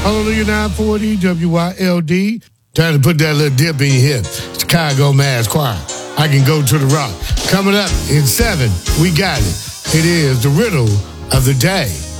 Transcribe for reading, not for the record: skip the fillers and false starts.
Hallelujah 940 WYLD. Trying to put that little dip in your hip. Chicago Mass Choir. I can go to the rock. Coming up in 7, we got it. It is the riddle of the day.